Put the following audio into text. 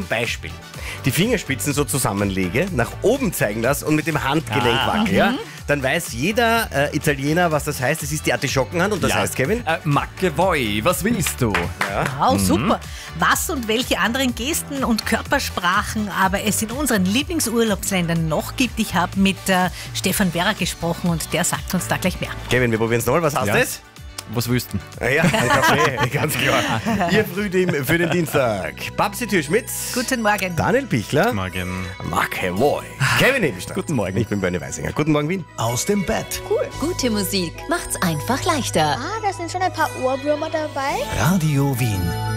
Beispiel die Fingerspitzen so zusammenlege, nach oben zeigen lasse und mit dem Handgelenk wackel, ja, dann weiß jeder Italiener, was das heißt. Das ist die Artischockenhand und das heißt, Kevin? Macke voi, was willst du? Wow, super. Was und welche anderen Gesten und Körpersprachen aber es in unseren Lieblingsurlaubsländern noch gibt. Ich habe mit Stefan Werra gesprochen und der sagt uns da gleich mehr. Kevin, wir probieren es nochmal. Was heißt Ja. das? Was willst du? Ja, ein Kaffee, ganz klar. Ihr Frühteam für den Dienstag. Babsi Türschmitz. Guten Morgen. Daniel Pichler. Morgen. Marke Woy. Kevin Edelstadt. Guten Morgen. Ich bin Bernie Weisinger. Guten Morgen, Wien. Aus dem Bett. Gute Musik macht's einfach leichter. Da sind schon ein paar Ohrwürmer dabei. Radio Wien.